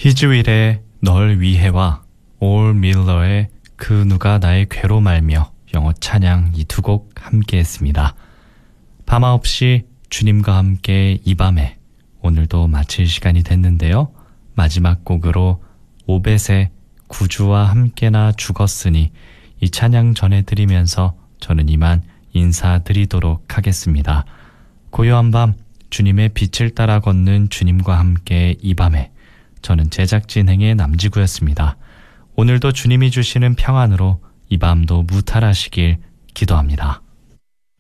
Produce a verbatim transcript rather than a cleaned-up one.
히즈윌의 널 위해와 올 밀러의 그 누가 나의 괴로 말며 영어 찬양 이 두 곡 함께 했습니다. 밤아 없이 주님과 함께 이 밤에 오늘도 마칠 시간이 됐는데요. 마지막 곡으로 오벳의 구주와 함께나 죽었으니 이 찬양 전해드리면서 저는 이만 인사드리도록 하겠습니다. 고요한 밤 주님의 빛을 따라 걷는 주님과 함께 이 밤에 저는 제작진행의 남지구였습니다. 오늘도 주님이 주시는 평안으로 이 밤도 무탈하시길 기도합니다.